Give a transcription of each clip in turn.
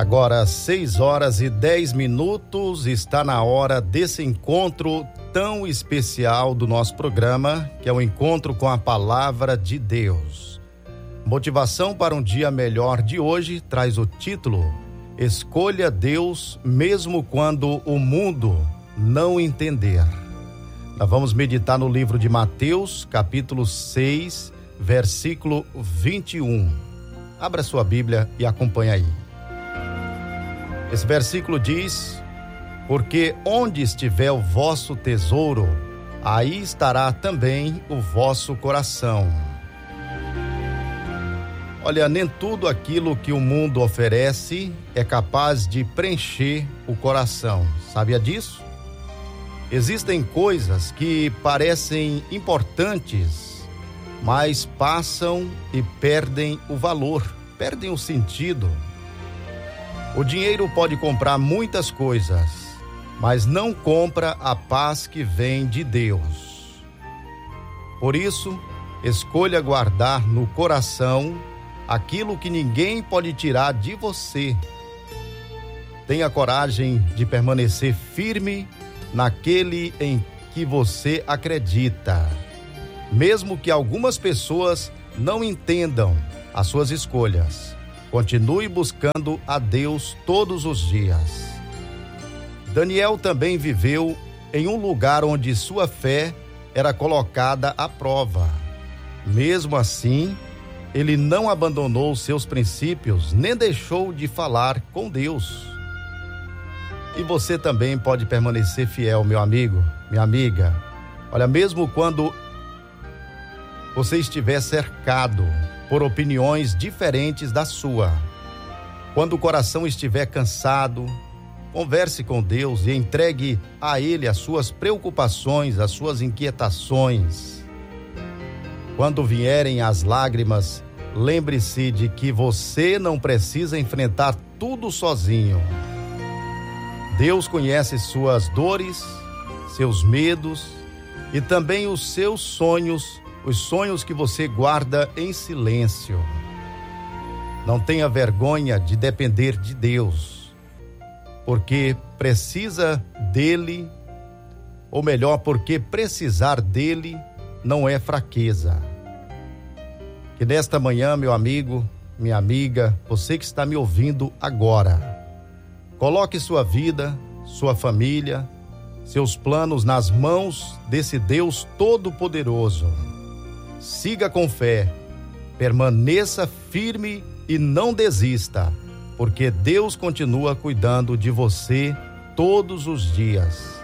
Agora 6h10, está na hora desse encontro tão especial do nosso programa, que é o encontro com a Palavra de Deus. Motivação para um dia melhor de hoje traz o título: Escolha Deus mesmo quando o mundo não entender. Nós vamos meditar no livro de Mateus, capítulo 6, versículo 21. Abra sua Bíblia e acompanhe aí. Esse versículo diz: porque onde estiver o vosso tesouro, aí estará também o vosso coração. Olha, nem tudo aquilo que o mundo oferece é capaz de preencher o coração. Sabia disso? Existem coisas que parecem importantes, mas passam e perdem o valor, perdem o sentido. O dinheiro pode comprar muitas coisas, mas não compra a paz que vem de Deus. Por isso, escolha guardar no coração aquilo que ninguém pode tirar de você. Tenha coragem de permanecer firme naquele em que você acredita, mesmo que algumas pessoas não entendam as suas escolhas. Continue buscando a Deus todos os dias. Daniel também viveu em um lugar onde sua fé era colocada à prova. Mesmo assim, ele não abandonou seus princípios, nem deixou de falar com Deus. E você também pode permanecer fiel, meu amigo, minha amiga. Olha, mesmo quando você estiver cercado por opiniões diferentes da sua, quando o coração estiver cansado, converse com Deus e entregue a Ele as suas preocupações, as suas inquietações. Quando vierem as lágrimas, lembre-se de que você não precisa enfrentar tudo sozinho. Deus conhece suas dores, seus medos e também os seus sonhos, os sonhos que você guarda em silêncio. Não tenha vergonha de depender de Deus, porque precisa dele, ou melhor, porque precisar dele não é fraqueza. Que nesta manhã, meu amigo, minha amiga, você que está me ouvindo agora, coloque sua vida, sua família, seus planos nas mãos desse Deus Todo-Poderoso. Siga com fé, permaneça firme e não desista, porque Deus continua cuidando de você todos os dias.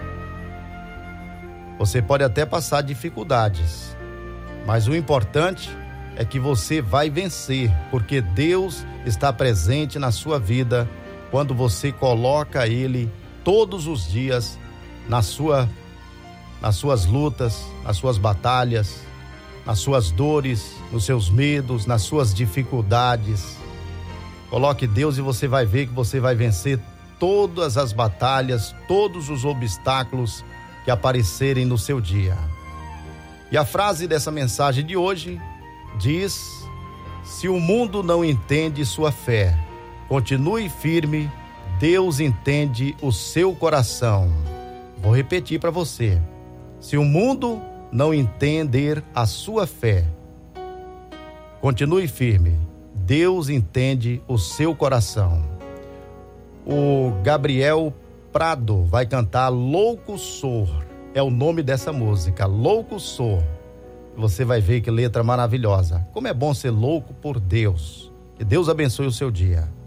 Você pode até passar dificuldades, mas o importante é que você vai vencer, porque Deus está presente na sua vida quando você coloca Ele todos os dias nas suas lutas, nas suas batalhas, nas suas dores, nos seus medos, nas suas dificuldades. Coloque Deus e você vai ver que você vai vencer todas as batalhas, todos os obstáculos que aparecerem no seu dia. E a frase dessa mensagem de hoje diz: se o mundo não entende sua fé, continue firme, Deus entende o seu coração. Vou repetir para você: se o mundo não entender a sua fé, continue firme, Deus entende o seu coração. O Gabriel Prado vai cantar Louco Sou, é o nome dessa música, Louco Sou. Você vai ver que letra maravilhosa. Como é bom ser louco por Deus. Que Deus abençoe o seu dia.